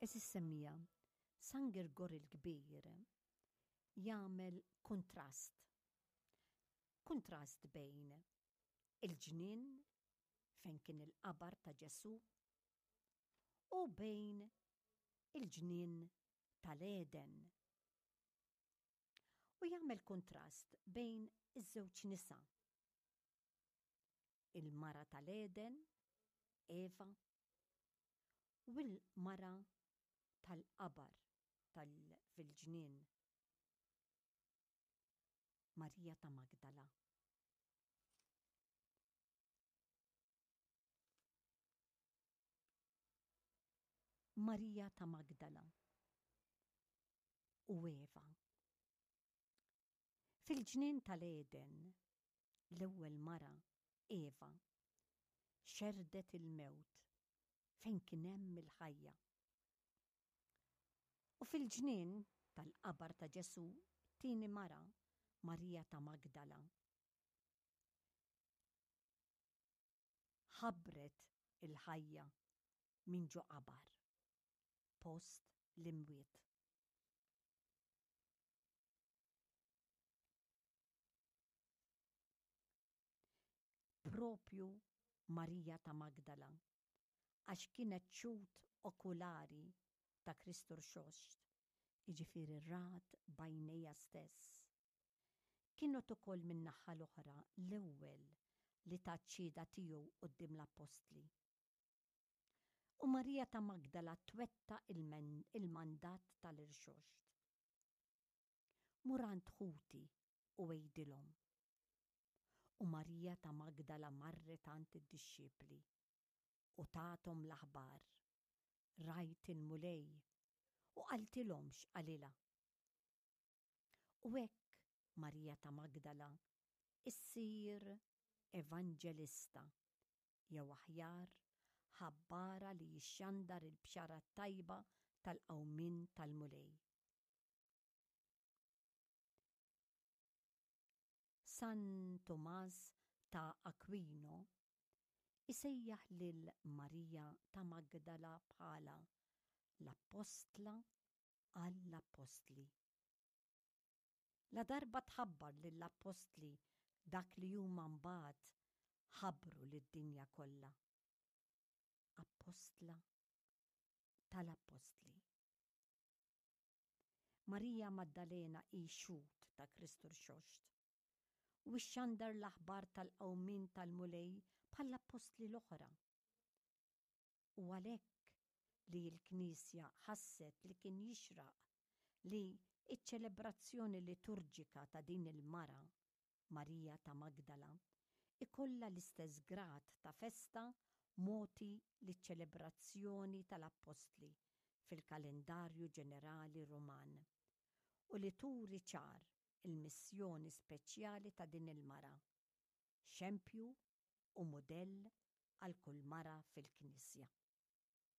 Is-semmija San Girgor il-Kbir jagħmel kontrast bejn il-ġnien fejn kien il-qabar ta' Ġesu u bejn il-ġnien tal-Eden. U jagħmel kontrast bejn iż-żewġ nisa. Il-mara tal-Eden, Eva, u l-mara tal-qabar fil-ġnien, Marija ta' Magdala. Marija ta' Magdala u Eva. Fil-ġnien tal-Eden, l-ewwel mara, Eva, xerdet il-mewt fejn kien hemm il-ħajja. U fil-ġnien tal-qabar ta' Ġesu, tieni mara, Marija ta' Magdala, ħabbret il-ħajja minn ġo qabar, post l-imwiet. Propju Marija ta' Magdala, għax kienet ċut okulari ta' Kristur xoxt, jiġifieri rat bajnejja stess. Kienet ukoll min-naħa l-oħra l-ewwel li taċċida tiegħu quddiem l-Apostli. U Marija ta' Magdala twetta il-mandat tal-irxoxt. Mur għand ħuti u għejdilhom. U Marija ta' Magdala marret għand id-dixxipli u tagħthom l-aħbar. Rajt il-mulej u qaltilhomx qalilha. U hekk Marija ta' Magdala issir evanġelista, jew aħjar ħabbara li jixxandar il-bxara tajba tal-qawmin tal-mulej. San Tomas ta' Aquino isejjaħ lil Marija ta' Magdala bħala l-apostla għall-apostli. La darba tħabbar lill-apostli dak li huma mbagħad ħabbru lid-dinja kollha. Apostla tal-apostli. Marija Maddalena hi xut ta' Kristur xoxt u xxandar l-aħbar tal-qawmin tal-mulej bħall-apostli l-oħra. U għalhekk li l-Knisja ħasset li kien jixraq li iċ-ċelebrazzjoni liturġika ta' din il-mara, Marija ta' Magdala, ikollha l-istess grad ta' festa moti liċ-ċelebrazzjoni tal-Apostli fil-kalendarju ġenerali Ruman u li turi ċar il-missjoni speċjali ta' din il-mara, xempju u modell għal kull mara fil-Knisja.